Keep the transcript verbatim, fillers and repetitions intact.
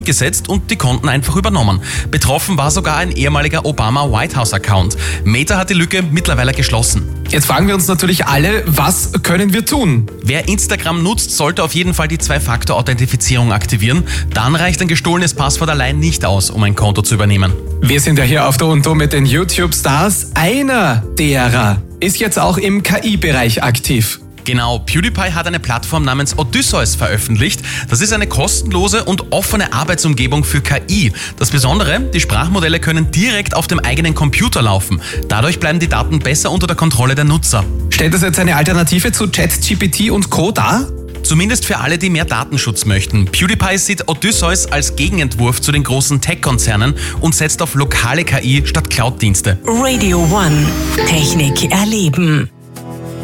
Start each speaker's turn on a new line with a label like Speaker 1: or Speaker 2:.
Speaker 1: gesetzt und die Konten einfach übernommen. Betroffen war sogar ein ehemaliger Obama White House Account. Meta hat die Lücke mittlerweile geschlossen.
Speaker 2: Jetzt fragen wir uns natürlich alle, was können wir tun?
Speaker 1: Wer Instagram nutzt, sollte auf jeden Fall die Zwei-Faktor-Authentifizierung aktivieren. Dann reicht ein gestohlenes Passwort allein nicht aus, um ein Konto zu übernehmen.
Speaker 2: Wir sind ja hier auf der Unto mit den YouTube-Stars. Einer derer ist jetzt auch im K I-Bereich aktiv.
Speaker 1: Genau, PewDiePie hat eine Plattform namens Odysseus veröffentlicht. Das ist eine kostenlose und offene Arbeitsumgebung für K I. Das Besondere, die Sprachmodelle können direkt auf dem eigenen Computer laufen. Dadurch bleiben die Daten besser unter der Kontrolle der Nutzer.
Speaker 2: Stellt das jetzt eine Alternative zu ChatGPT und Co. dar?
Speaker 1: Zumindest für alle, die mehr Datenschutz möchten. PewDiePie sieht Odysseus als Gegenentwurf zu den großen Tech-Konzernen und setzt auf lokale K I statt Cloud-Dienste.
Speaker 3: Radio One. Technik erleben.